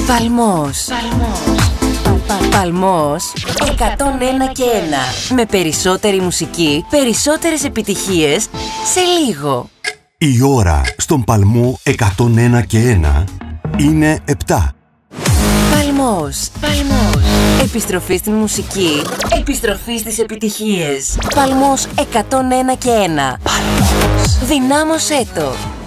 Παλμός. Παλμός 101 και 1. Με περισσότερη μουσική, περισσότερες επιτυχίες σε λίγο. Η ώρα στον Παλμό 101 και 1 είναι 7. Παλμός. Επιστροφή στην μουσική, επιστροφή στις επιτυχίες. Παλμός 101 και 1. Παλμός. Δυνάμωσέ το.